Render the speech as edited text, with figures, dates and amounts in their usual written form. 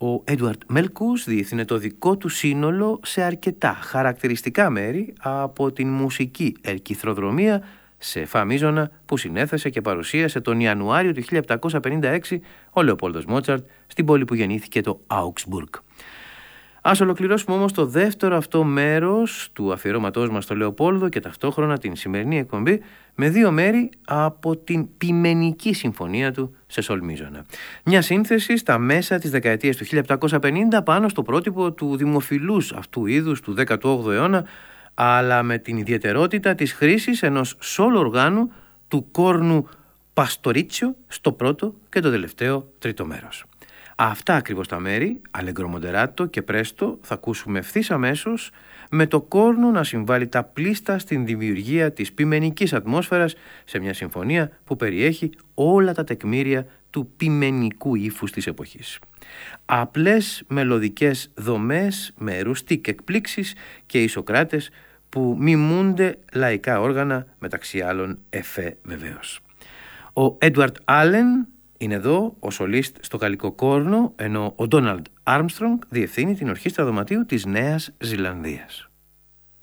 Ο Έντουαρτ Μέλκους διεύθυνε το δικό του σύνολο σε αρκετά χαρακτηριστικά μέρη από την μουσική ερκυθροδρομία σε φα μείζωνα που συνέθεσε και παρουσίασε τον Ιανουάριο του 1756 ο Λεοπόλδος Μότσαρτ στην πόλη που γεννήθηκε, το Augsburg. Ας ολοκληρώσουμε όμως το δεύτερο αυτό μέρος του αφιερώματός μας στο Λεοπόλδο και ταυτόχρονα την σημερινή εκπομπή με δύο μέρη από την ποιμενική συμφωνία του σε σολ μείζωνα. Μια σύνθεση στα μέσα της δεκαετίας του 1750 πάνω στο πρότυπο του δημοφιλούς αυτού είδους του 18ου αιώνα, αλλά με την ιδιαιτερότητα της χρήσης ενός σολ οργάνου του κόρνου Παστορίτσιο στο πρώτο και το τελευταίο τρίτο μέρος. Αυτά ακριβώς τα μέρη, Allegro moderato και Presto, θα ακούσουμε ευθύς αμέσως, με το κόρνο να συμβάλλει τα πλήστα στην δημιουργία της ποιμενικής ατμόσφαιρας σε μια συμφωνία που περιέχει όλα τα τεκμήρια του ποιμενικού ύφους της εποχής. Απλές μελωδικές δομές με ρουστικ εκπλήξεις και ισοκράτες που μιμούνται λαϊκά όργανα, μεταξύ άλλων εφέ βεβαίως. Ο Έντουαρτ Άλεν είναι εδώ ο σολίστ στο γαλλικό κόρνο, ενώ ο Ντόναλντ Άρμστρονγκ διευθύνει την ορχήστρα δωματίου της Νέας Ζηλανδίας.